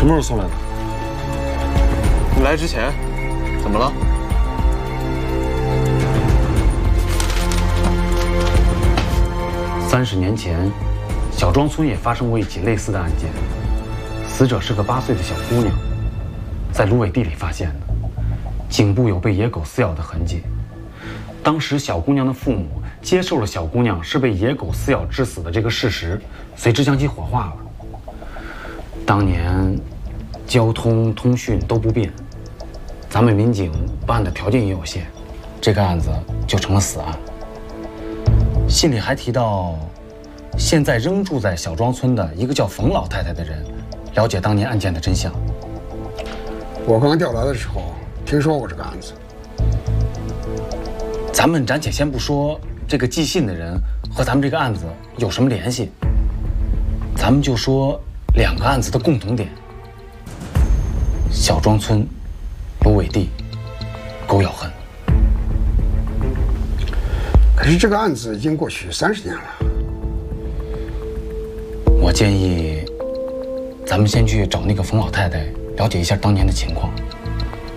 什么时候送来的？ 你来之前，怎么了 ？30年前，小庄村也发生过一起类似的案件，死者是个8岁的小姑娘，在芦苇地里发现的，颈部有被野狗撕咬的痕迹。当时小姑娘的父母接受了小姑娘是被野狗撕咬致死的这个事实，随之将其火化了。当年，交通、通讯都不便，咱们民警办案的条件也有限，这个案子就成了死案。信里还提到，现在仍住在小庄村的一个叫冯老太太的人，了解当年案件的真相。 我刚调来的时候听说过这个案子。 咱们暂且先不说这个寄信的人和咱们这个案子有什么联系，咱们就说2个案子的共同点：小庄村、芦苇地、狗咬痕。 可是这个案子已经过去30年了。 我建议，咱们先去找那个冯老太太，了解一下当年的情况。